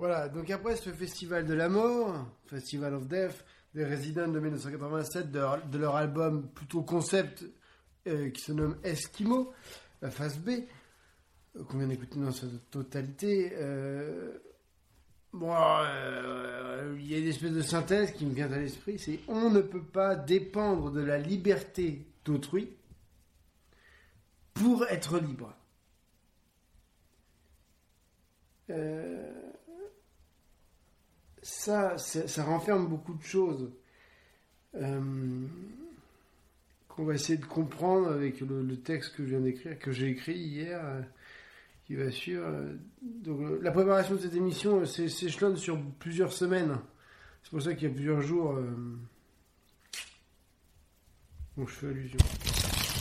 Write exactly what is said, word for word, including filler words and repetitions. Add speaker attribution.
Speaker 1: Voilà, donc après ce festival de la mort, Festival of Death, des Residents de mille neuf cent quatre-vingt-sept, de leur, de leur album plutôt concept euh, qui se nomme Eskimo, la phase B, euh, qu'on vient d'écouter dans sa totalité. Euh, bon, euh, il y a une espèce de synthèse qui me vient à l'esprit, c'est on ne peut pas dépendre de la liberté d'autrui pour être libre. Euh, ça, ça, ça renferme beaucoup de choses euh, qu'on va essayer de comprendre avec le, le texte que je viens d'écrire, que j'ai écrit hier, euh, qui va suivre. Euh, donc, euh, la préparation de cette émission euh, s'échelonne sur plusieurs semaines. C'est pour ça qu'il y a plusieurs jours euh, dont je fais allusion.